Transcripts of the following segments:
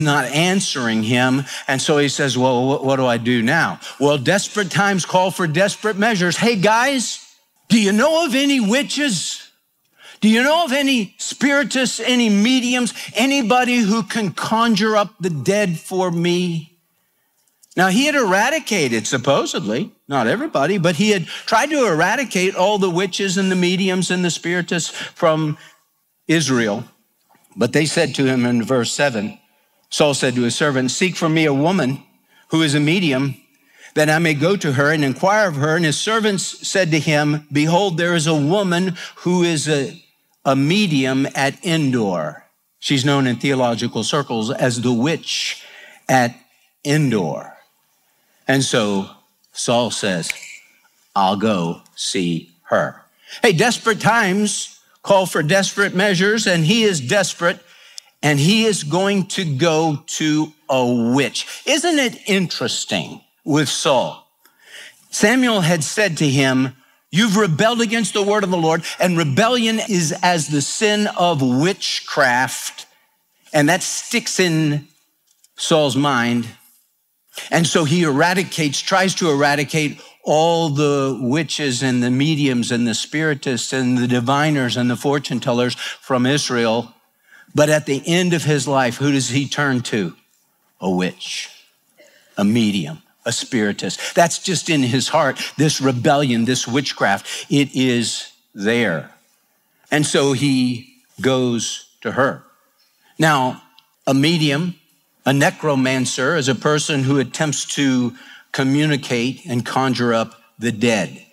not answering him. And so he says, well, what do I do now? Well, desperate times call for desperate measures. Hey, guys, do you know of any witches? Do you know of any spiritists, any mediums, anybody who can conjure up the dead for me? Now, he had eradicated, supposedly, not everybody, but he had tried to eradicate all the witches and the mediums and the spiritists from Israel. But they said to him in verse 7, Saul said to his servant, seek for me a woman who is a medium, that I may go to her and inquire of her. And his servants said to him, behold, there is a woman who is a medium at Endor. She's known in theological circles as the witch at Endor. And so Saul says, I'll go see her. Hey, desperate times call for desperate measures, and he is desperate, and he is going to go to a witch. Isn't it interesting with Saul? Samuel had said to him, you've rebelled against the word of the Lord, and rebellion is as the sin of witchcraft, and that sticks in Saul's mind. And so he tries to eradicate all the witches and the mediums and the spiritists and the diviners and the fortune tellers from Israel. But at the end of his life, who does he turn to? A witch, a medium, a spiritist. That's just in his heart, this rebellion, this witchcraft. It is there. And so he goes to her. Now, a medium, a necromancer, is a person who attempts to communicate and conjure up the dead.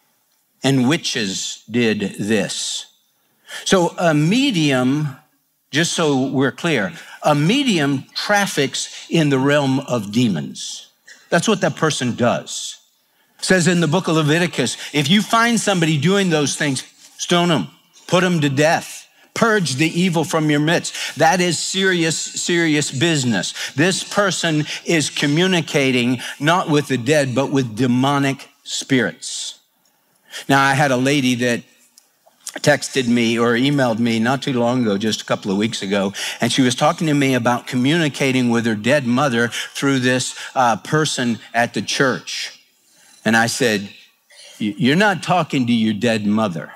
And witches did this. So a medium, just so we're clear, a medium traffics in the realm of demons. That's what that person does. It says in the book of Leviticus, if you find somebody doing those things, stone them, put them to death. Purge the evil from your midst. That is serious, serious business. This person is communicating not with the dead, but with demonic spirits. Now, I had a lady that texted me or emailed me not too long ago, just a couple of weeks ago, and she was talking to me about communicating with her dead mother through this person at the church. And I said, you're not talking to your dead mother.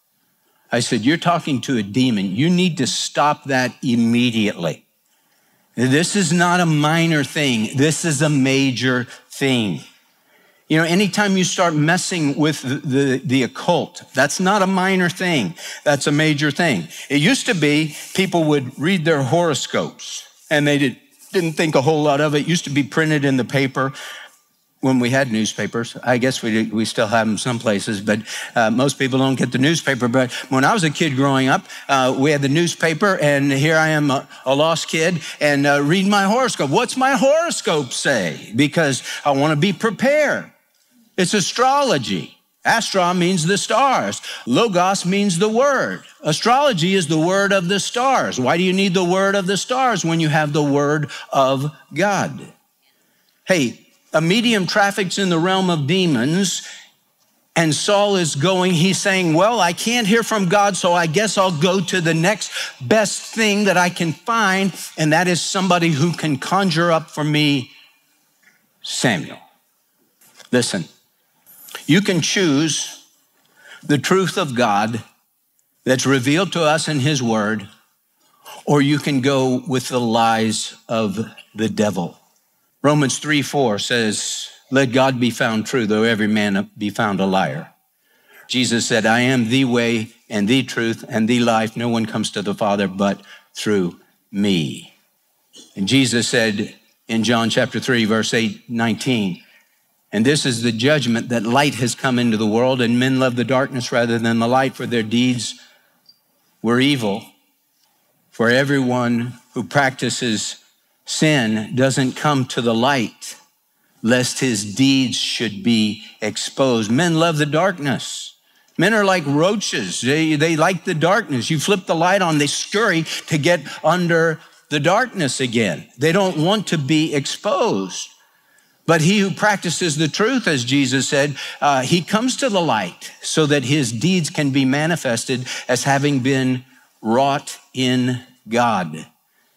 I said, you're talking to a demon. You need to stop that immediately. This is not a minor thing. This is a major thing. You know, anytime you start messing with the occult, that's not a minor thing. That's a major thing. It used to be people would read their horoscopes, and they didn't think a whole lot of it. It used to be printed in the paper when we had newspapers. I guess we still have them some places, but most people don't get the newspaper. But when I was a kid growing up, we had the newspaper, and here I am, a lost kid, and read my horoscope. What's my horoscope say? Because I want to be prepared. It's astrology. Astra means the stars. Logos means the word. Astrology is the word of the stars. Why do you need the word of the stars when you have the word of God? Hey, a medium traffics in the realm of demons, and Saul is going, he's saying, well, I can't hear from God, so I guess I'll go to the next best thing that I can find, and that is somebody who can conjure up for me Samuel. Listen, you can choose the truth of God that's revealed to us in his word, or you can go with the lies of the devil. Romans 3:4 says, let God be found true, though every man be found a liar. Jesus said, I am the way and the truth and the life. No one comes to the Father but through me. And Jesus said in John chapter 3, verse 19, and this is the judgment, that light has come into the world, and men love the darkness rather than the light, for their deeds were evil. For everyone who practices sin doesn't come to the light, lest his deeds should be exposed. Men love the darkness. Men are like roaches. They like the darkness. You flip the light on, they scurry to get under the darkness again. They don't want to be exposed. But he who practices the truth, as Jesus said, he comes to the light so that his deeds can be manifested as having been wrought in God.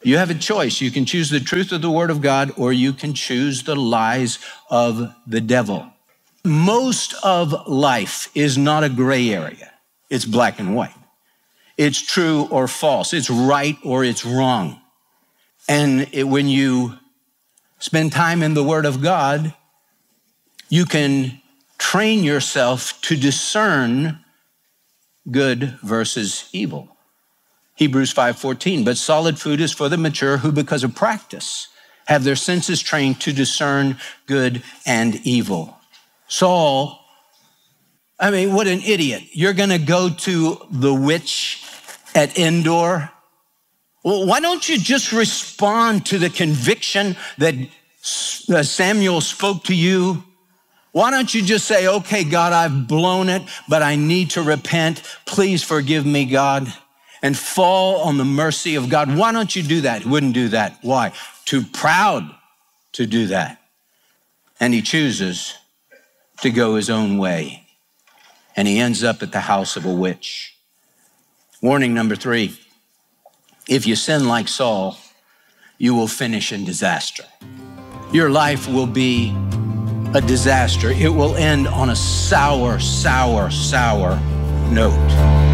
You have a choice. You can choose the truth of the Word of God, or you can choose the lies of the devil. Most of life is not a gray area. It's black and white. It's true or false. It's right or it's wrong. And when you spend time in the Word of God, you can train yourself to discern good versus evil. Hebrews 5:14, but solid food is for the mature who, because of practice, have their senses trained to discern good and evil. Saul, I mean, what an idiot. You're going to go to the witch at Endor? Well, why don't you just respond to the conviction that Samuel spoke to you? Why don't you just say, okay, God, I've blown it, but I need to repent. Please forgive me, God, and fall on the mercy of God. Why don't you do that? He wouldn't do that. Why? Too proud to do that. And he chooses to go his own way. And he ends up at the house of a witch. Warning number 3, if you sin like Saul, you will finish in disaster. Your life will be a disaster. It will end on a sour, sour, sour note.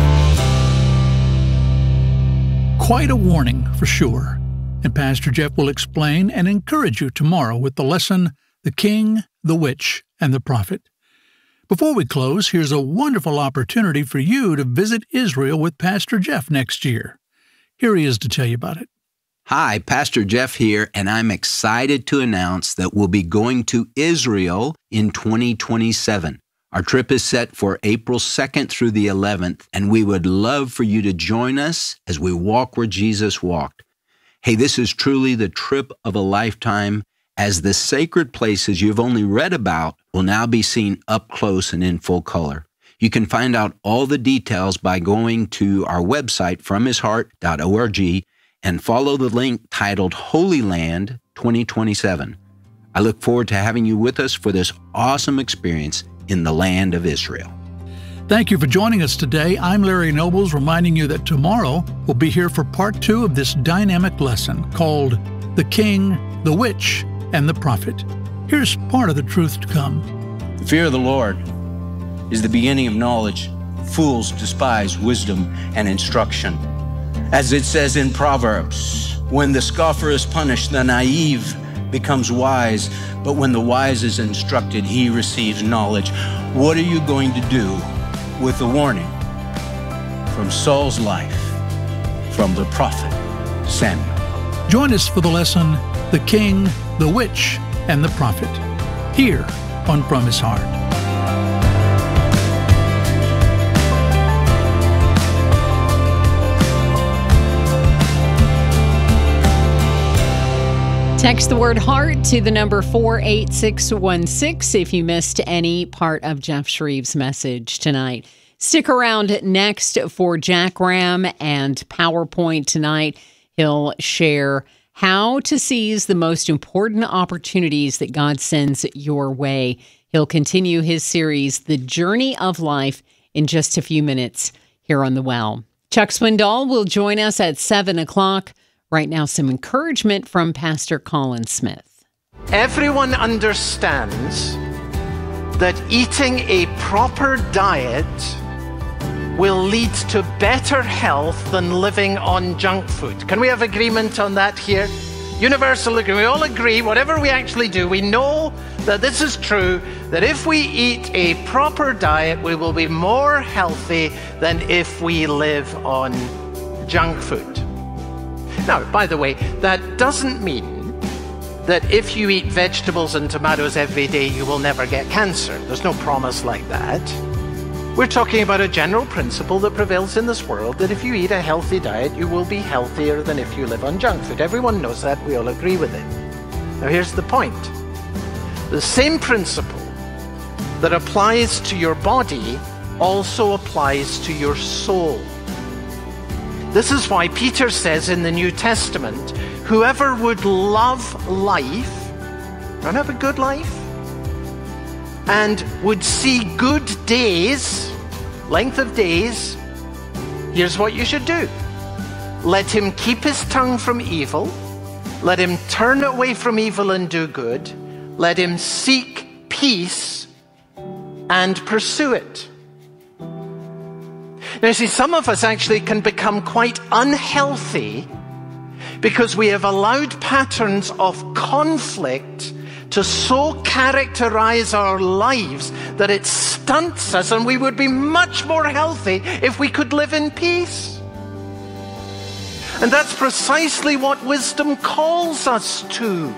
Quite a warning for sure. And Pastor Jeff will explain and encourage you tomorrow with the lesson, The King, the Witch, and the Prophet. Before we close, here's a wonderful opportunity for you to visit Israel with Pastor Jeff next year. Here he is to tell you about it. Hi, Pastor Jeff here, and I'm excited to announce that we'll be going to Israel in 2027. Our trip is set for April 2nd through the 11th, and we would love for you to join us as we walk where Jesus walked. Hey, this is truly the trip of a lifetime, as the sacred places you've only read about will now be seen up close and in full color. You can find out all the details by going to our website, fromhisheart.org, and follow the link titled Holy Land 2027. I look forward to having you with us for this awesome experience in the land of Israel. Thank you for joining us today. I'm Larry Nobles, reminding you that tomorrow we'll be here for part 2 of this dynamic lesson called The King, the Witch, and the Prophet. Here's part of the truth to come. The fear of the Lord is the beginning of knowledge. Fools despise wisdom and instruction. As it says in Proverbs, when the scoffer is punished, the naive becomes wise, but when the wise is instructed, he receives knowledge. What are you going to do with the warning from Saul's life, from the prophet Samuel? Join us for the lesson, The King, the Witch, and the Prophet, here on From His Heart. Text the word HEART to the number 48616 if you missed any part of Jeff Shreve's message tonight. Stick around next for Jack Ram and PowerPoint tonight. He'll share how to seize the most important opportunities that God sends your way. He'll continue his series, The Journey of Life, in just a few minutes here on The Well. Chuck Swindoll will join us at 7 o'clock. Right now, some encouragement from Pastor Colin Smith. Everyone understands that eating a proper diet will lead to better health than living on junk food. Can we have agreement on that here? Universal agreement. We all agree, whatever we actually do, we know that this is true, that if we eat a proper diet, we will be more healthy than if we live on junk food. Now, by the way, that doesn't mean that if you eat vegetables and tomatoes every day, you will never get cancer. There's no promise like that. We're talking about a general principle that prevails in this world, that if you eat a healthy diet, you will be healthier than if you live on junk food. Everyone knows that. We all agree with it. Now, here's the point. The same principle that applies to your body also applies to your soul. This is why Peter says in the New Testament, whoever would love life, and have a good life, and would see good days, length of days, here's what you should do. Let him keep his tongue from evil. Let him turn away from evil and do good. Let him seek peace and pursue it. Now, see, some of us actually can become quite unhealthy because we have allowed patterns of conflict to so characterize our lives that it stunts us, and we would be much more healthy if we could live in peace. And that's precisely what wisdom calls us to.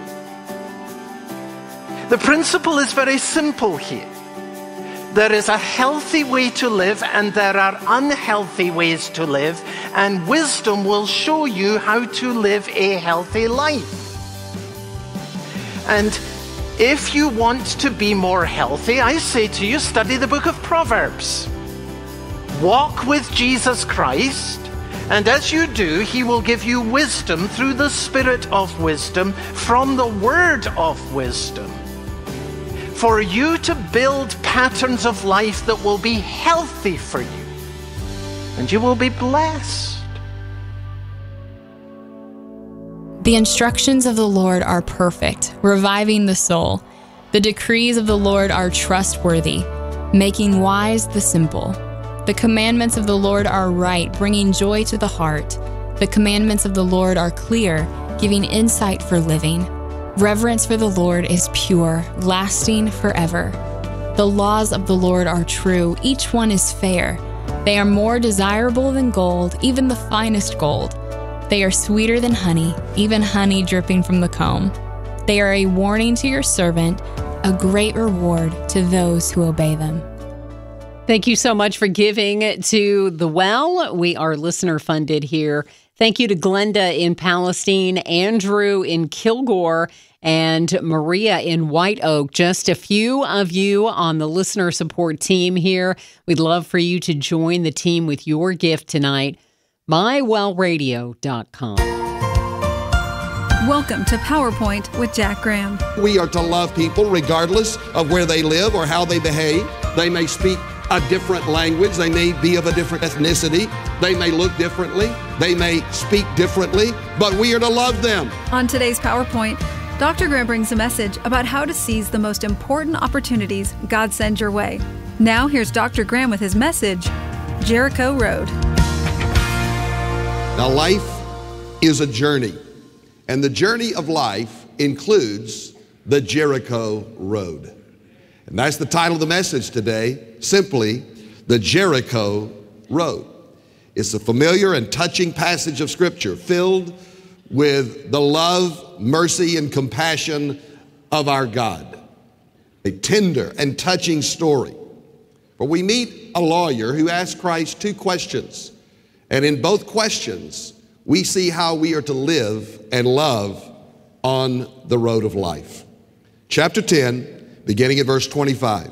The principle is very simple here. There is a healthy way to live and there are unhealthy ways to live, and wisdom will show you how to live a healthy life. And if you want to be more healthy, I say to you, study the book of Proverbs. Walk with Jesus Christ, and as you do, he will give you wisdom through the Spirit of wisdom from the Word of wisdom, for you to build patterns of life that will be healthy for you, and you will be blessed. The instructions of the Lord are perfect, reviving the soul. The decrees of the Lord are trustworthy, making wise the simple. The commandments of the Lord are right, bringing joy to the heart. The commandments of the Lord are clear, giving insight for living. Reverence for the Lord is pure, lasting forever. The laws of the Lord are true, each one is fair. They are more desirable than gold, even the finest gold. They are sweeter than honey, even honey dripping from the comb. They are a warning to your servant, a great reward to those who obey them. Thank you so much for giving to The Well. We are listener funded here. Thank you to Glenda in Palestine, Andrew in Kilgore, and Maria in White Oak. Just a few of you on the listener support team here. We'd love for you to join the team with your gift tonight. mywellradio.com. Welcome to PowerPoint with Jack Graham. We are to love people regardless of where they live or how they behave. They may speak a different language. They may be of a different ethnicity. They may look differently. They may speak differently, but we are to love them. On today's PowerPoint, Dr. Graham brings a message about how to seize the most important opportunities God sends your way. Now here's Dr. Graham with his message, Jericho Road. Now, life is a journey, and the journey of life includes the Jericho Road. And that's the title of the message today, simply, the Jericho Road. It's a familiar and touching passage of Scripture filled with the love, mercy, and compassion of our God. A tender and touching story. For we meet a lawyer who asked Christ two questions. And in both questions, we see how we are to live and love on the road of life. Chapter 10, beginning at verse 25.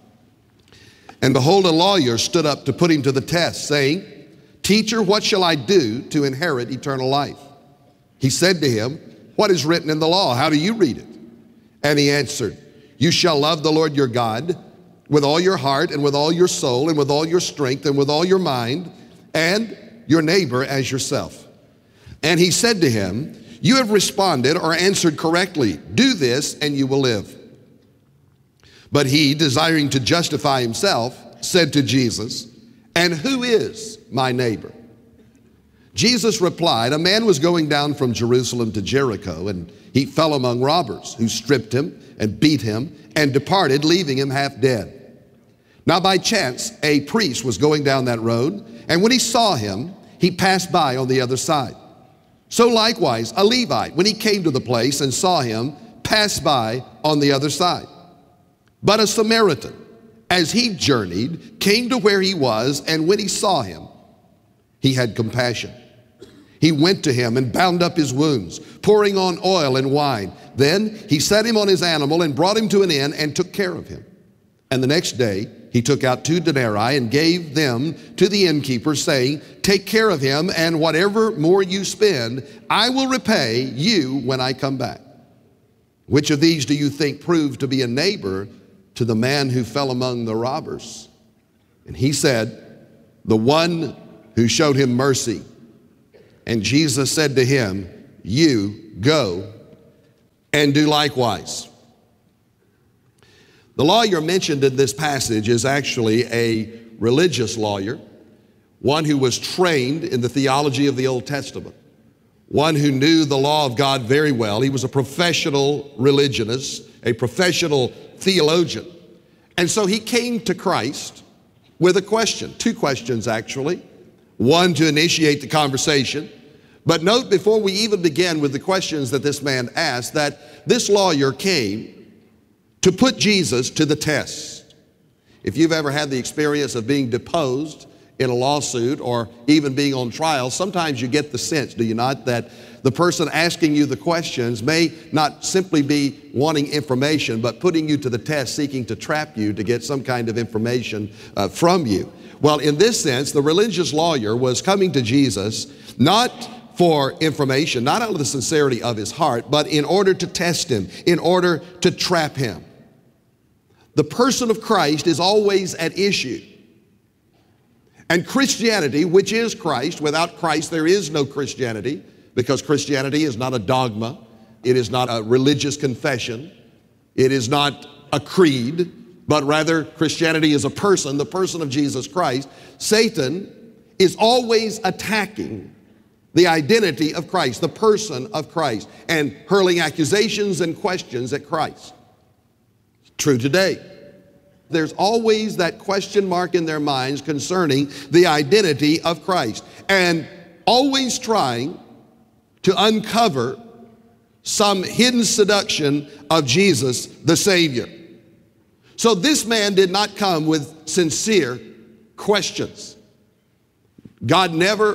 And behold, a lawyer stood up to put him to the test, saying, Teacher, what shall I do to inherit eternal life? He said to him, What is written in the law? How do you read it? And he answered, You shall love the Lord your God with all your heart and with all your soul and with all your strength and with all your mind, and your neighbor as yourself. And he said to him, You have responded or answered correctly. Do this and you will live. But he, desiring to justify himself, said to Jesus, And who is my neighbor? Jesus replied, A man was going down from Jerusalem to Jericho, and he fell among robbers, who stripped him and beat him and departed, leaving him half dead. Now by chance, a priest was going down that road, and when he saw him, he passed by on the other side. So likewise, a Levite, when he came to the place and saw him, passed by on the other side. But a Samaritan, as he journeyed, came to where he was, and when he saw him, he had compassion. He went to him and bound up his wounds, pouring on oil and wine. Then he set him on his animal and brought him to an inn and took care of him. And the next day he took out 2 denarii and gave them to the innkeeper, saying, Take care of him, and whatever more you spend, I will repay you when I come back. Which of these do you think proved to be a neighbor to the man who fell among the robbers? And he said, The one who showed him mercy. And Jesus said to him, you go and do likewise. The lawyer mentioned in this passage is actually a religious lawyer, one who was trained in the theology of the Old Testament, one who knew the law of God very well. He was a professional religionist, a professional theologian. And so he came to Christ with a question, two questions actually, one to initiate the conversation. But note before we even begin with the questions that this man asked, that this lawyer came to put Jesus to the test. If you've ever had the experience of being deposed in a lawsuit or even being on trial, sometimes you get the sense, do you not, that the person asking you the questions may not simply be wanting information, but putting you to the test, seeking to trap you to get some kind of information from you. Well, in this sense, the religious lawyer was coming to Jesus not for information, not out of the sincerity of his heart, but in order to test him, in order to trap him. The person of Christ is always at issue. And Christianity, which is Christ, without Christ there is no Christianity, because Christianity is not a dogma, it is not a religious confession, it is not a creed, but rather Christianity is a person, the person of Jesus Christ. Satan is always attacking the identity of Christ, the person of Christ, and hurling accusations and questions at Christ. True today. There's always that question mark in their minds concerning the identity of Christ, and always trying to uncover some hidden seduction of Jesus, the Savior. So this man did not come with sincere questions. God never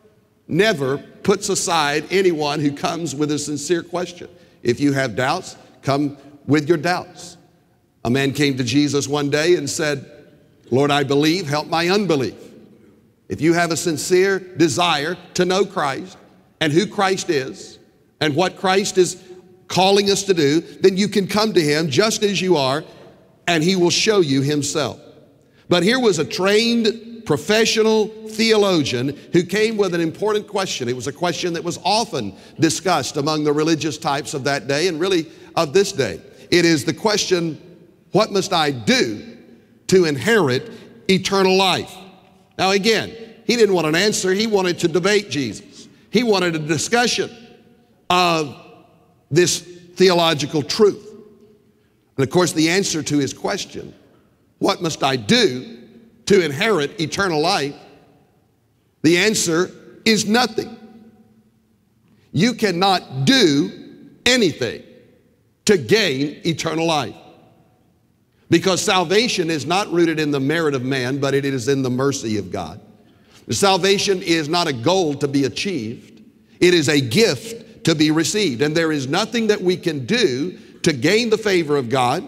puts aside anyone who comes with a sincere question. If you have doubts, come with your doubts. A man came to Jesus one day and said, Lord, I believe, help my unbelief. If you have a sincere desire to know Christ and who Christ is and what Christ is calling us to do, then you can come to him just as you are and he will show you himself. But here was a trained professional theologian who came with an important question. It was a question that was often discussed among the religious types of that day and really of this day. It is the question, what must I do to inherit eternal life? Now again, he didn't want an answer. He wanted to debate Jesus. He wanted a discussion of this theological truth. And of course, the answer to his question, what must I do to inherit eternal life? The answer is nothing. You cannot do anything to gain eternal life. Because salvation is not rooted in the merit of man, but it is in the mercy of God. Salvation is not a goal to be achieved. It is a gift to be received. And there is nothing that we can do to gain the favor of God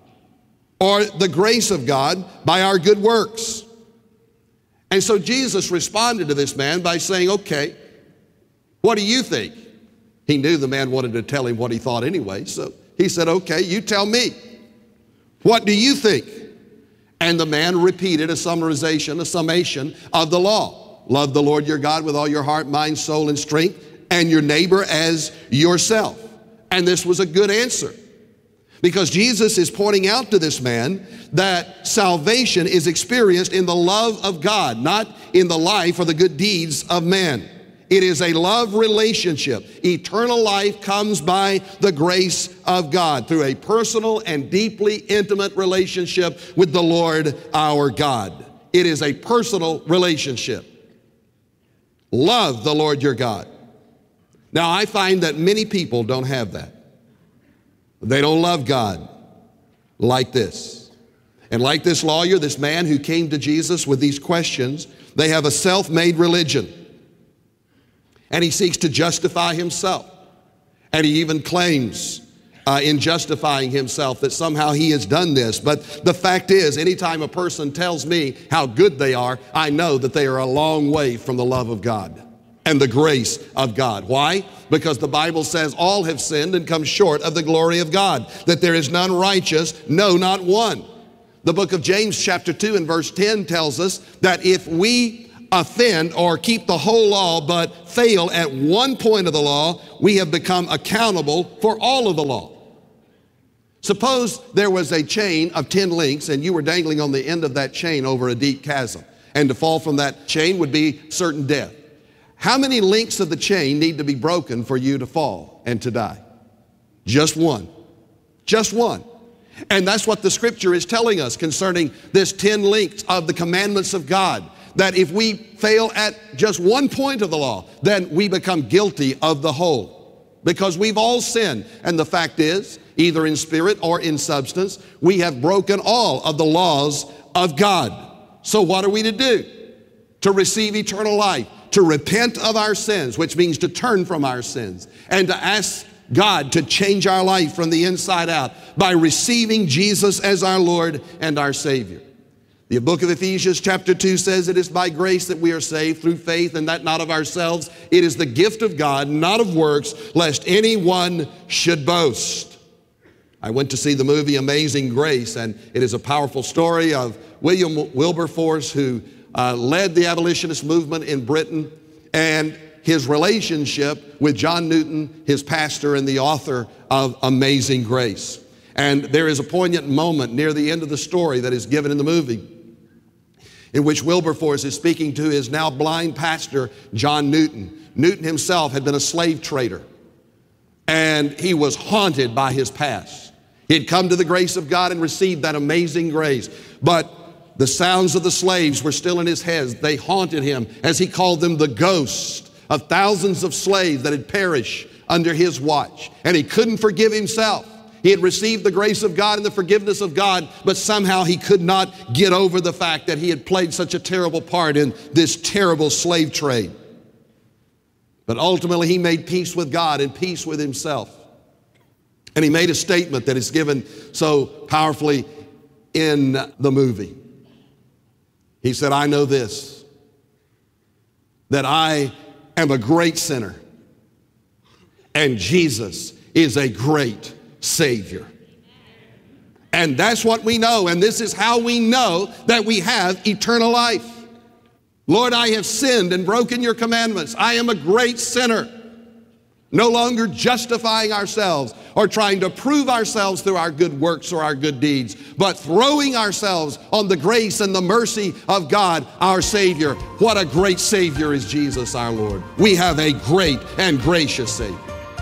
or the grace of God by our good works. And so Jesus responded to this man by saying, okay, what do you think? He knew the man wanted to tell him what he thought anyway. So he said, okay, you tell me. What do you think? And the man repeated a summation of the law. Love the Lord your God with all your heart, mind, soul, and strength, and your neighbor as yourself. And this was a good answer, because Jesus is pointing out to this man that salvation is experienced in the love of God, not in the life or the good deeds of man. It is a love relationship. Eternal life comes by the grace of God through a personal and deeply intimate relationship with the Lord our God. It is a personal relationship. Love the Lord your God. Now, I find that many people don't have that. They don't love God like this. And like this lawyer, this man who came to Jesus with these questions, they have a self-made religion. And he seeks to justify himself. And he even claims in justifying himself that somehow he has done this. But the fact is, anytime a person tells me how good they are, I know that they are a long way from the love of God and the grace of God. Why? Because the Bible says all have sinned and come short of the glory of God, that there is none righteous, no, not one. The book of James chapter 2 and verse 10 tells us that if we offend or keep the whole law but fail at one point of the law, we have become accountable for all of the law. Suppose there was a chain of 10 links and you were dangling on the end of that chain over a deep chasm, and to fall from that chain would be certain death. How many links of the chain need to be broken for you to fall and to die? Just one. Just one. And that's what the scripture is telling us concerning this 10 links of the commandments of God. That if we fail at just one point of the law, then we become guilty of the whole. Because we've all sinned. And the fact is, either in spirit or in substance, we have broken all of the laws of God. So what are we to do? To receive eternal life, to repent of our sins, which means to turn from our sins, and to ask God to change our life from the inside out by receiving Jesus as our Lord and our Savior. The book of Ephesians chapter 2 says, it is by grace that we are saved through faith, and that not of ourselves. It is the gift of God, not of works, lest anyone should boast. I went to see the movie Amazing Grace, and it is a powerful story of William Wilberforce, who led the abolitionist movement in Britain, and his relationship with John Newton, his pastor and the author of Amazing Grace. And there is a poignant moment near the end of the story that is given in the movie, in which Wilberforce is speaking to his now blind pastor, John Newton. Newton himself had been a slave trader, and he was haunted by his past. He had come to the grace of God and received that amazing grace, but the sounds of the slaves were still in his head. They haunted him, as he called them, the ghost of thousands of slaves that had perished under his watch. And he couldn't forgive himself. He had received the grace of God and the forgiveness of God, but somehow he could not get over the fact that he had played such a terrible part in this terrible slave trade. But ultimately he made peace with God and peace with himself. And he made a statement that is given so powerfully in the movie. He said, I know this, that I am a great sinner, and Jesus is a great Savior. And that's what we know, and this is how we know that we have eternal life. Lord, I have sinned and broken your commandments. I am a great sinner. No longer justifying ourselves or trying to prove ourselves through our good works or our good deeds, but throwing ourselves on the grace and the mercy of God, our Savior. What a great Savior is Jesus, our Lord. We have a great and gracious Savior.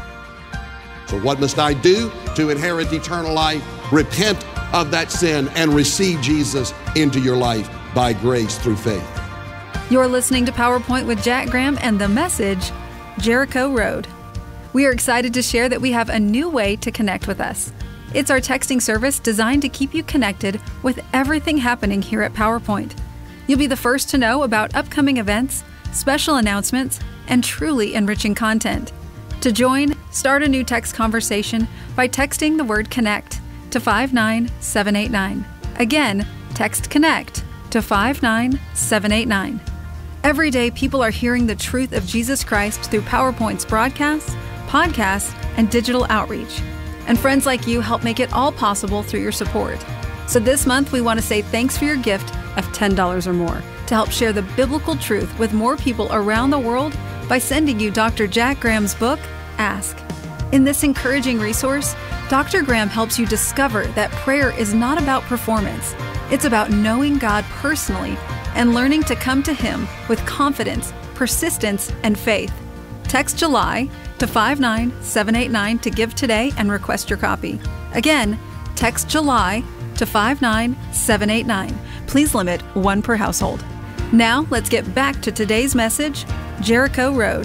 So what must I do to inherit eternal life? Repent of that sin and receive Jesus into your life by grace through faith. You're listening to PowerPoint with Jack Graham and the message, Jericho Road. We are excited to share that we have a new way to connect with us. It's our texting service designed to keep you connected with everything happening here at PowerPoint. You'll be the first to know about upcoming events, special announcements, and truly enriching content. To join, start a new text conversation by texting the word CONNECT to 59789. Again, text CONNECT to 59789. Every day, people are hearing the truth of Jesus Christ through PowerPoint's broadcasts, podcasts, and digital outreach. And friends like you help make it all possible through your support. So this month, we want to say thanks for your gift of $10 or more to help share the biblical truth with more people around the world by sending you Dr. Jack Graham's book, Ask. In this encouraging resource, Dr. Graham helps you discover that prayer is not about performance. It's about knowing God personally and learning to come to Him with confidence, persistence, and faith. Text July to 59789 to give today and request your copy. Again, text July to 59789. Please limit one per household. Now, let's get back to today's message, Jericho Road.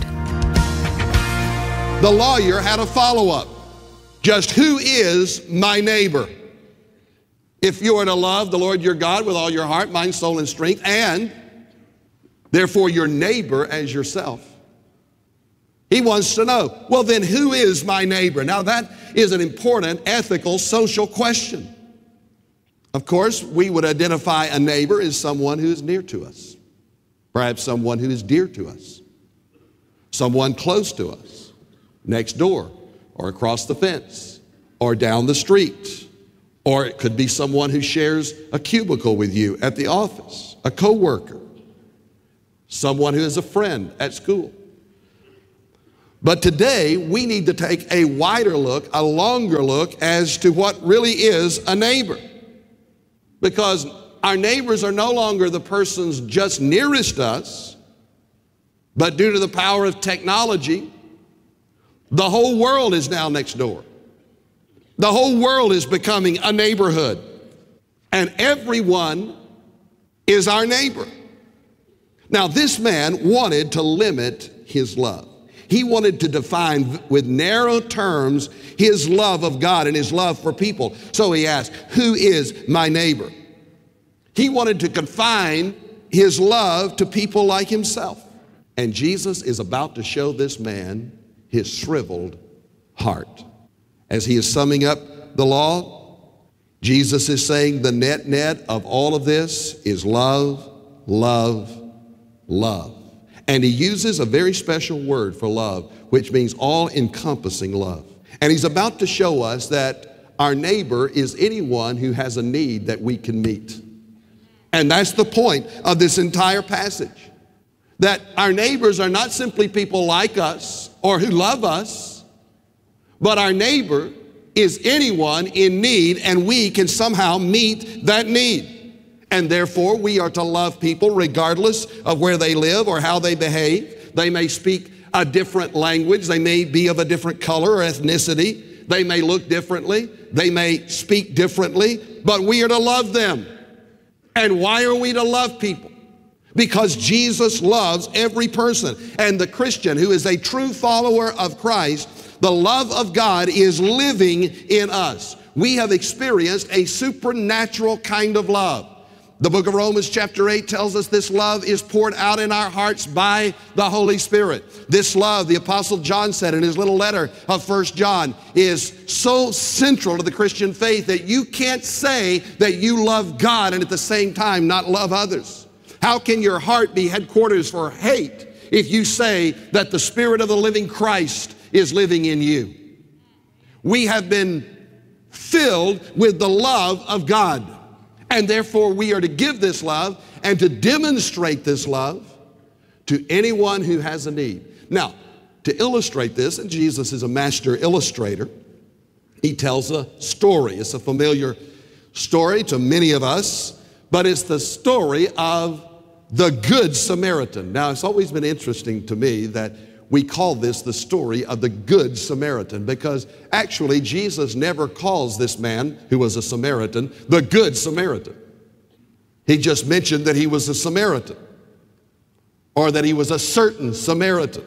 The lawyer had a follow-up. Just who is my neighbor? If you are to love the Lord your God with all your heart, mind, soul, and strength, and therefore your neighbor as yourself. He wants to know, well, then who is my neighbor? Now that is an important ethical, social question. Of course, we would identify a neighbor as someone who is near to us. Perhaps someone who is dear to us. Someone close to us. Next door, or across the fence, or down the street. Or it could be someone who shares a cubicle with you at the office, a coworker. someone who is a friend at school. But today, we need to take a wider look, a longer look as to what really is a neighbor. Because our neighbors are no longer the persons just nearest us, but due to the power of technology, the whole world is now next door. The whole world is becoming a neighborhood. And everyone is our neighbor. Now, this man wanted to limit his love. He wanted to define with narrow terms his love of God and his love for people. So he asked, who is my neighbor? He wanted to confine his love to people like himself. And Jesus is about to show this man his shriveled heart. As he is summing up the law, Jesus is saying the net of all of this is love, love, love. And he uses a very special word for love, which means all-encompassing love. And he's about to show us that our neighbor is anyone who has a need that we can meet. And that's the point of this entire passage. That our neighbors are not simply people like us or who love us, but our neighbor is anyone in need, and we can somehow meet that need. And therefore, we are to love people regardless of where they live or how they behave. They may speak a different language. They may be of a different color or ethnicity. They may look differently. They may speak differently, but we are to love them. And why are we to love people? Because Jesus loves every person. And the Christian who is a true follower of Christ, the love of God is living in us. We have experienced a supernatural kind of love. The book of Romans chapter 8 tells us this love is poured out in our hearts by the Holy Spirit. This love, the Apostle John said in his little letter of 1 John, is so central to the Christian faith that you can't say that you love God and at the same time not love others. How can your heart be headquarters for hate if you say that the Spirit of the living Christ is living in you? We have been filled with the love of God. And therefore, we are to give this love and to demonstrate this love to anyone who has a need. Now, to illustrate this, and Jesus is a master illustrator, he tells a story. It's a familiar story to many of us, but it's the story of the Good Samaritan. Now, it's always been interesting to me that we call this the story of the Good Samaritan, because actually Jesus never calls this man who was a Samaritan the Good Samaritan. He just mentioned that he was a Samaritan, or that he was a certain Samaritan.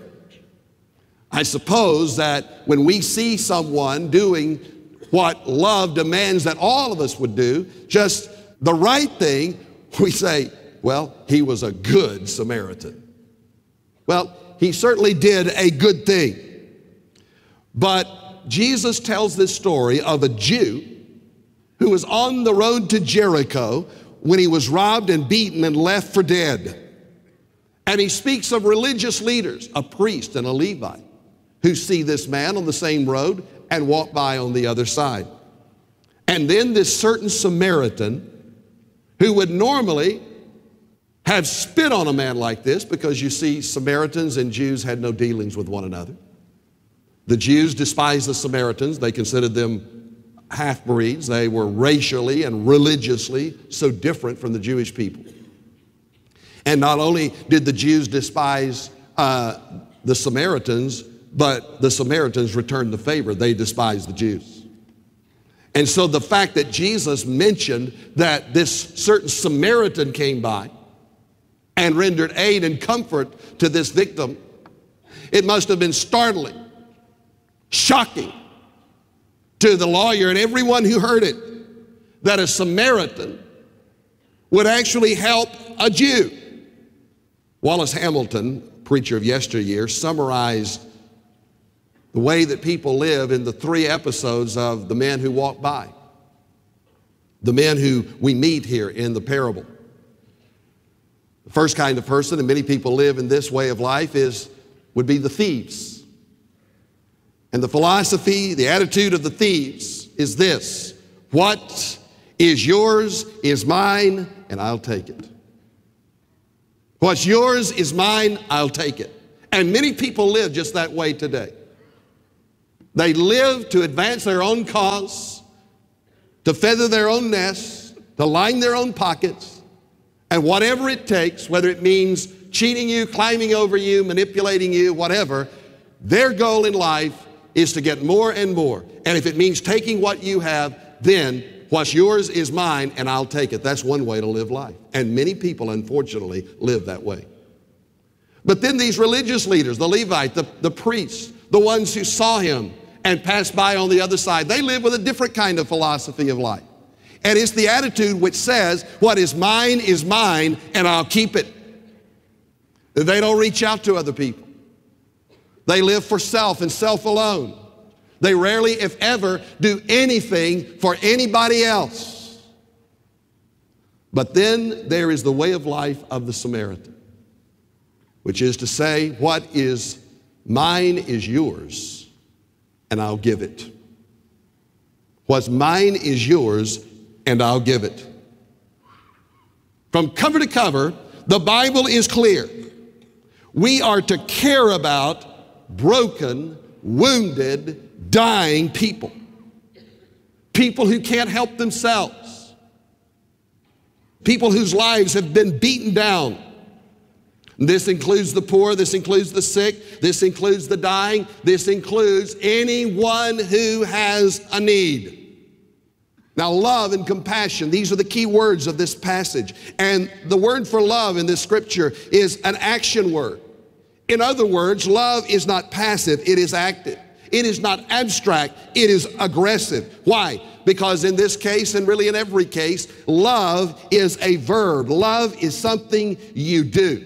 I suppose that when we see someone doing what love demands that all of us would do, just the right thing, we say, well, he was a good Samaritan. Well, he certainly did a good thing. But Jesus tells this story of a Jew who was on the road to Jericho when he was robbed and beaten and left for dead. And he speaks of religious leaders, a priest and a Levite, who see this man on the same road and walk by on the other side. And then this certain Samaritan, who would normally have spit on a man like this, because you see, Samaritans and Jews had no dealings with one another. The Jews despised the Samaritans. They considered them half-breeds. They were racially and religiously so different from the Jewish people. And not only did the Jews despise the Samaritans, but the Samaritans returned the favor. They despised the Jews. And so the fact that Jesus mentioned that this certain Samaritan came by and rendered aid and comfort to this victim, it must have been startling, shocking to the lawyer and everyone who heard it, that a Samaritan would actually help a Jew. Wallace Hamilton, preacher of yesteryear, summarized the way that people live in the 3 episodes of the men who walk by, the men who we meet here in the parable. The first kind of person, and many people live in this way of life, would be the thieves. And the philosophy, the attitude of the thieves is this: what is yours is mine, and I'll take it. What's yours is mine, I'll take it. And many people live just that way today. They live to advance their own cause, to feather their own nests, to line their own pockets, and whatever it takes, whether it means cheating you, climbing over you, manipulating you, whatever, their goal in life is to get more and more. And if it means taking what you have, then what's yours is mine and I'll take it. That's one way to live life. And many people, unfortunately, live that way. But then these religious leaders, the Levite, the priests, the ones who saw him and passed by on the other side, they live with a different kind of philosophy of life. And it's the attitude which says, what is mine and I'll keep it. They don't reach out to other people. They live for self and self alone. They rarely, if ever, do anything for anybody else. But then there is the way of life of the Samaritan, which is to say, what is mine is yours, and I'll give it. What's mine is yours, and I'll give it. From cover to cover, the Bible is clear. We are to care about broken, wounded, dying people. People who can't help themselves. People whose lives have been beaten down. This includes the poor, this includes the sick, this includes the dying, this includes anyone who has a need. Now, love and compassion, these are the key words of this passage. And the word for love in this scripture is an action word. In other words, love is not passive, it is active. It is not abstract, it is aggressive. Why? Because in this case, and really in every case, love is a verb. Love is something you do.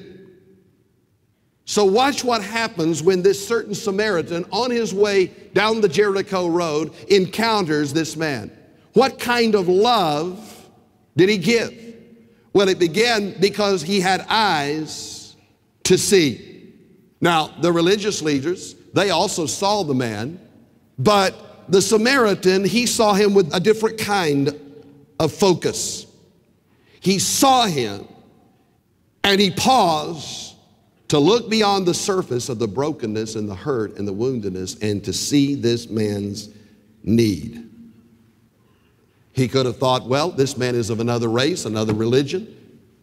So watch what happens when this certain Samaritan on his way down the Jericho road encounters this man. What kind of love did he give? Well, it began because he had eyes to see. Now, the religious leaders, they also saw the man, but the Samaritan, he saw him with a different kind of focus. He saw him and he paused to look beyond the surface of the brokenness and the hurt and the woundedness and to see this man's need. He could have thought, well, this man is of another race, another religion.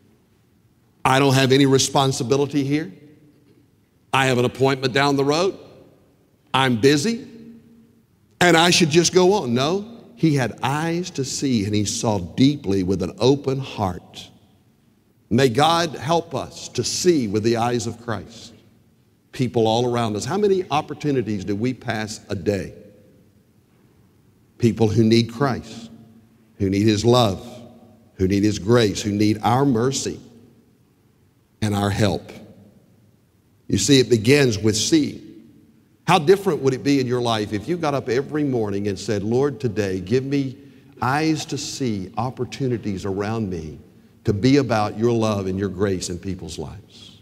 I don't have any responsibility here. I have an appointment down the road. I'm busy. And I should just go on. No, he had eyes to see and he saw deeply with an open heart. May God help us to see with the eyes of Christ people all around us. How many opportunities do we pass a day? People who need Christ, who need His love, who need His grace, who need our mercy and our help. You see, it begins with seeing. How different would it be in your life if you got up every morning and said, Lord, today give me eyes to see opportunities around me to be about your love and your grace in people's lives.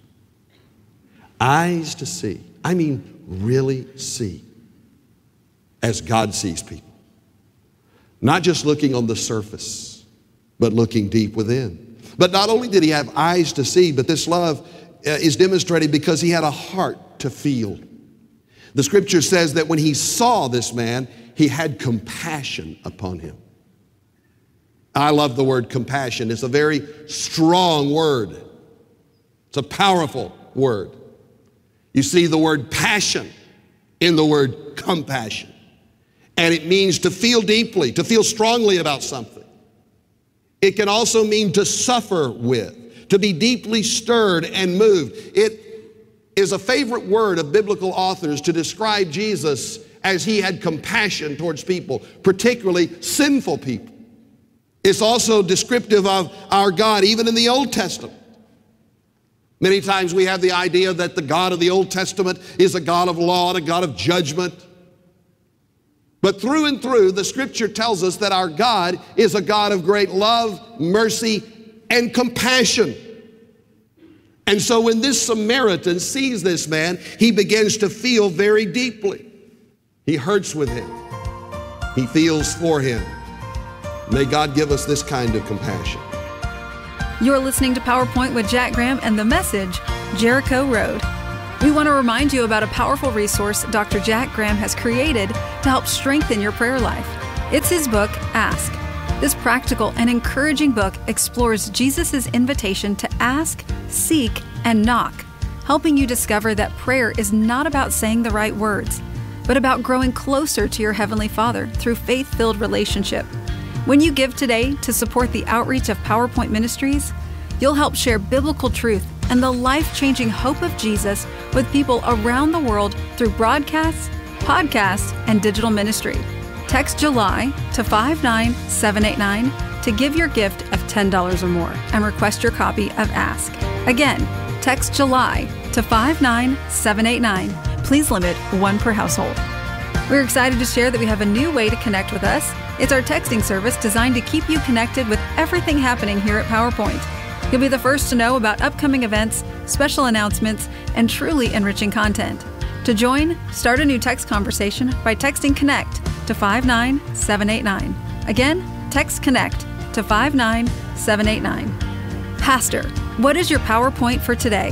Eyes to see. I mean, really see as God sees people. Not just looking on the surface, but looking deep within. But not only did he have eyes to see, but this love is demonstrated because he had a heart to feel. The scripture says that when he saw this man, he had compassion upon him. I love the word compassion. It's a very strong word. It's a powerful word. You see the word passion in the word compassion. And it means to feel deeply, to feel strongly about something. It can also mean to suffer with, to be deeply stirred and moved. It is a favorite word of biblical authors to describe Jesus as he had compassion towards people, particularly sinful people. It's also descriptive of our God, even in the Old Testament. Many times we have the idea that the God of the Old Testament is a God of law and a God of judgment. But through and through, the scripture tells us that our God is a God of great love, mercy, and compassion. And so when this Samaritan sees this man, he begins to feel very deeply. He hurts with him. He feels for him. May God give us this kind of compassion. You're listening to PowerPoint with Jack Graham and the message, Jericho Road. We want to remind you about a powerful resource Dr. Jack Graham has created to help strengthen your prayer life. It's his book, Ask. This practical and encouraging book explores Jesus' invitation to ask, seek, and knock, helping you discover that prayer is not about saying the right words, but about growing closer to your Heavenly Father through faith-filled relationship. When you give today to support the outreach of PowerPoint Ministries, you'll help share biblical truth and the life-changing hope of Jesus with people around the world through broadcasts, podcasts, and digital ministry. Text July to 59789 to give your gift of $10 or more and request your copy of Ask. Again, text July to 59789. Please limit one per household. We're excited to share that we have a new way to connect with us. It's our texting service designed to keep you connected with everything happening here at PowerPoint. You'll be the first to know about upcoming events, special announcements, and truly enriching content. To join, start a new text conversation by texting CONNECT to 59789. Again, text CONNECT to 59789. Pastor, what is your PowerPoint for today?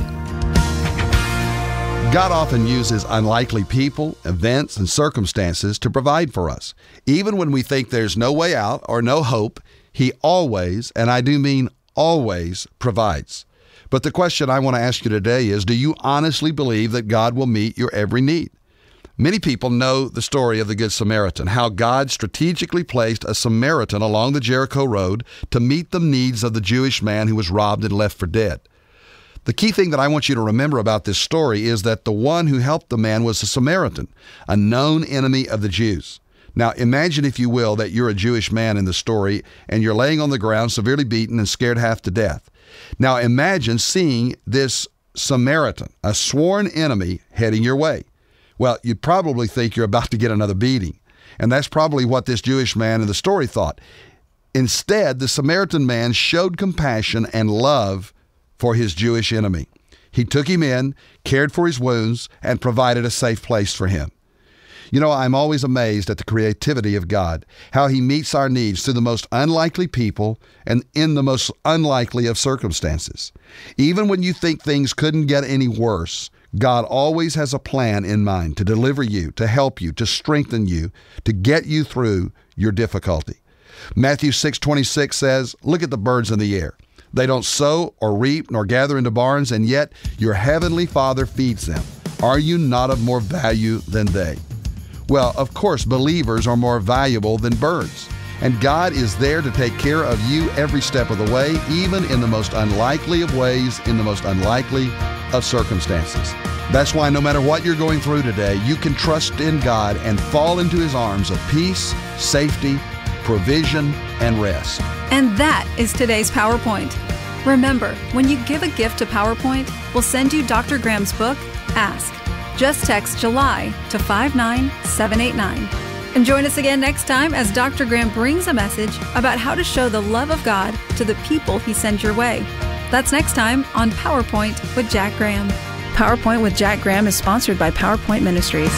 God often uses unlikely people, events, and circumstances to provide for us. Even when we think there's no way out or no hope, He always, and I do mean always, provides. But the question I want to ask you today is, do you honestly believe that God will meet your every need? Many people know the story of the Good Samaritan, how God strategically placed a Samaritan along the Jericho road to meet the needs of the Jewish man who was robbed and left for dead. The key thing that I want you to remember about this story is that the one who helped the man was a Samaritan, a known enemy of the Jews. Now, imagine, if you will, that you're a Jewish man in the story and you're laying on the ground, severely beaten and scared half to death. Now, imagine seeing this Samaritan, a sworn enemy, heading your way. Well, you'd probably think you're about to get another beating. And that's probably what this Jewish man in the story thought. Instead, the Samaritan man showed compassion and love for his Jewish enemy. He took him in, cared for his wounds, and provided a safe place for him. You know, I'm always amazed at the creativity of God, how He meets our needs through the most unlikely people and in the most unlikely of circumstances. Even when you think things couldn't get any worse, God always has a plan in mind to deliver you, to help you, to strengthen you, to get you through your difficulty. Matthew 6:26 says, "Look at the birds in the air. They don't sow or reap nor gather into barns, and yet your heavenly Father feeds them. Are you not of more value than they?" Well, of course, believers are more valuable than birds. And God is there to take care of you every step of the way, even in the most unlikely of ways, in the most unlikely of circumstances. That's why no matter what you're going through today, you can trust in God and fall into His arms of peace, safety, provision, and rest. And that is today's PowerPoint. Remember, when you give a gift to PowerPoint, we'll send you Dr. Graham's book, Ask. Just text July to 59789. And join us again next time as Dr. Graham brings a message about how to show the love of God to the people He sends your way. That's next time on PowerPoint with Jack Graham. PowerPoint with Jack Graham is sponsored by PowerPoint Ministries.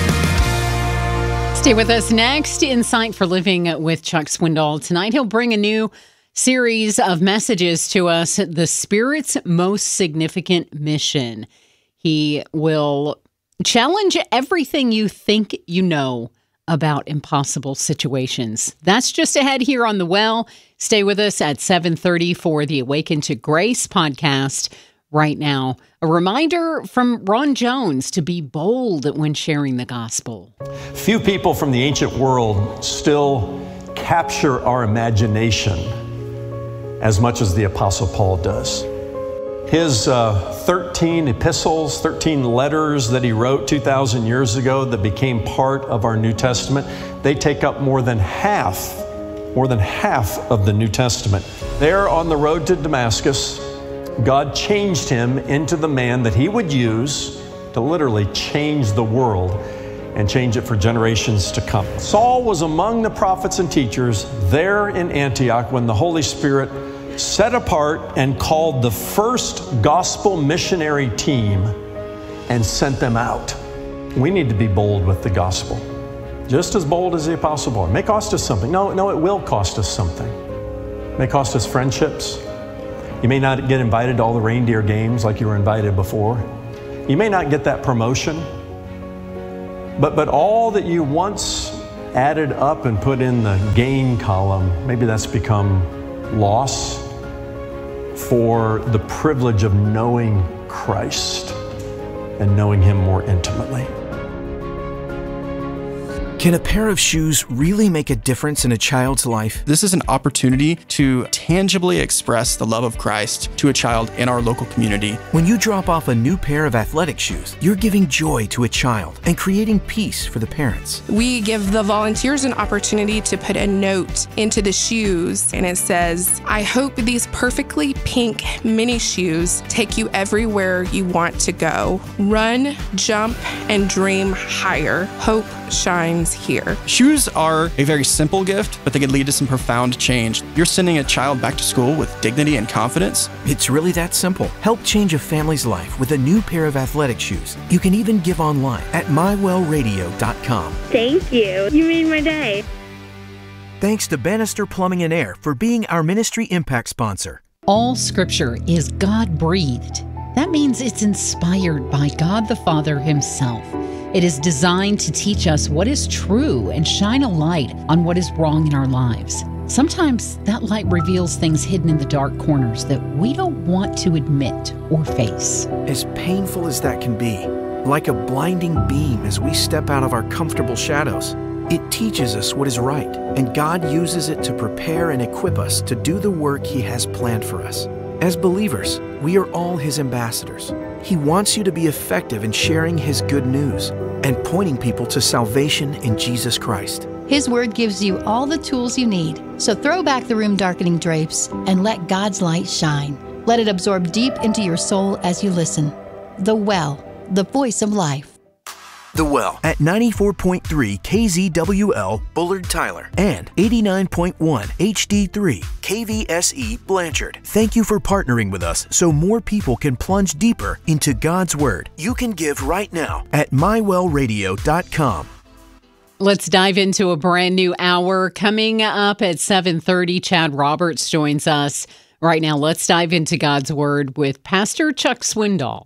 Stay with us next. Insight for Living with Chuck Swindoll. Tonight he'll bring a new series of messages to us, The Spirit's Most Significant Mission. He will challenge everything you think you know about impossible situations. That's just ahead here on The Well. Stay with us at 7:30 for the Awaken to Grace podcast. Right now, a reminder from Ron Jones to be bold when sharing the gospel. Few people from the ancient world still capture our imagination as much as the Apostle Paul does. His 13 epistles, 13 letters that he wrote 2,000 years ago that became part of our New Testament, they take up more than half of the New Testament. There on the road to Damascus, God changed him into the man that He would use to literally change the world and change it for generations to come. Saul was among the prophets and teachers there in Antioch when the Holy Spirit set apart and called the first gospel missionary team and sent them out. We need to be bold with the gospel. Just as bold as the Apostle Paul. It may cost us something. No, it will cost us something. It may cost us friendships. You may not get invited to all the reindeer games like you were invited before. You may not get that promotion. But all that you once added up and put in the gain column, maybe that's become loss for the privilege of knowing Christ and knowing Him more intimately. Can a pair of shoes really make a difference in a child's life? This is an opportunity to tangibly express the love of Christ to a child in our local community. When you drop off a new pair of athletic shoes, you're giving joy to a child and creating peace for the parents. We give the volunteers an opportunity to put a note into the shoes, and it says, "I hope these perfectly pink mini shoes take you everywhere you want to go. Run, jump, and dream higher. Hope shines here." Shoes are a very simple gift, but they can lead to some profound change. You're sending a child back to school with dignity and confidence. It's really that simple. Help change a family's life with a new pair of athletic shoes. You can even give online at mywellradio.com. Thank you. You made my day. Thanks to Bannister Plumbing and Air for being our Ministry Impact sponsor. All Scripture is God-breathed. That means it's inspired by God the Father Himself. It is designed to teach us what is true and shine a light on what is wrong in our lives. Sometimes that light reveals things hidden in the dark corners that we don't want to admit or face. As painful as that can be, like a blinding beam as we step out of our comfortable shadows, it teaches us what is right, and God uses it to prepare and equip us to do the work He has planned for us. As believers, we are all His ambassadors. He wants you to be effective in sharing His good news and pointing people to salvation in Jesus Christ. His Word gives you all the tools you need. So throw back the room-darkening drapes and let God's light shine. Let it absorb deep into your soul as you listen. The Well, the voice of life. The Well at 94.3 KZWL Bullard Tyler and 89.1 HD3 KVSE Blanchard. Thank you for partnering with us so more people can plunge deeper into God's Word. You can give right now at mywellradio.com. Let's dive into a brand new hour. Coming up at 7:30, Chad Roberts joins us. Right now, let's dive into God's Word with Pastor Chuck Swindoll.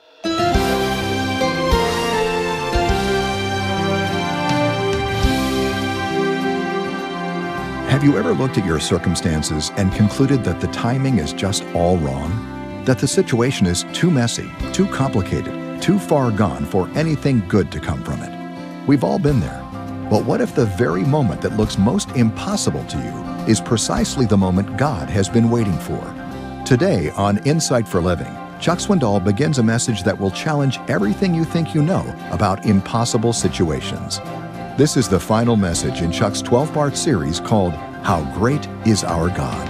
Have you ever looked at your circumstances and concluded that the timing is just all wrong? That the situation is too messy, too complicated, too far gone for anything good to come from it? We've all been there. But what if the very moment that looks most impossible to you is precisely the moment God has been waiting for? Today on Insight for Living, Chuck Swindoll begins a message that will challenge everything you think you know about impossible situations. This is the final message in Chuck's 12-part series called How Great Is Our God.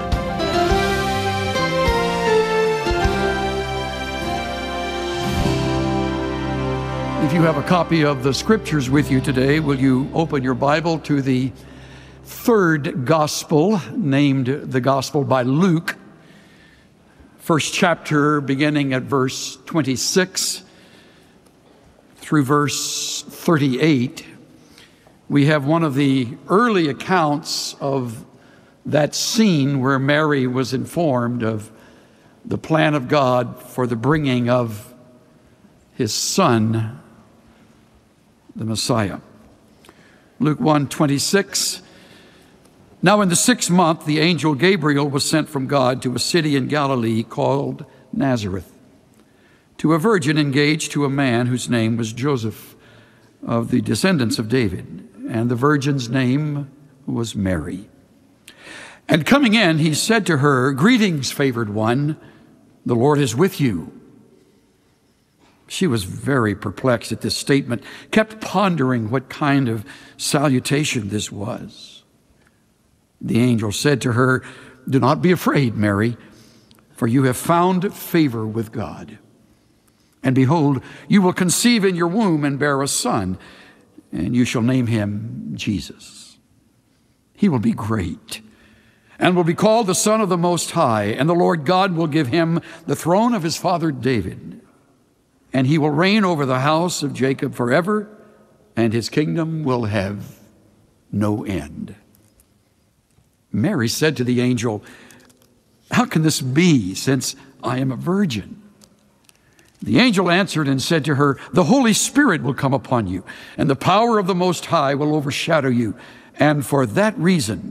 If you have a copy of the Scriptures with you today, will you open your Bible to the third Gospel, named the Gospel by Luke, first chapter beginning at verse 26 through verse 38. We have one of the early accounts of that scene where Mary was informed of the plan of God for the bringing of His Son, the Messiah. Luke 1:26. Now in the 6th month, the angel Gabriel was sent from God to a city in Galilee called Nazareth, to a virgin engaged to a man whose name was Joseph, of the descendants of David. And the virgin's name was Mary. And coming in, he said to her, "Greetings, favored one, the Lord is with you." She was very perplexed at this statement, kept pondering what kind of salutation this was. The angel said to her, "Do not be afraid, Mary, for you have found favor with God. And behold, you will conceive in your womb and bear a son, and you shall name him Jesus. He will be great and will be called the Son of the Most High, and the Lord God will give him the throne of his father David. And he will reign over the house of Jacob forever, and his kingdom will have no end." Mary said to the angel, how can this be, since I am a virgin?" The angel answered and said to her, "The Holy Spirit will come upon you, and the power of the Most High will overshadow you. And for that reason,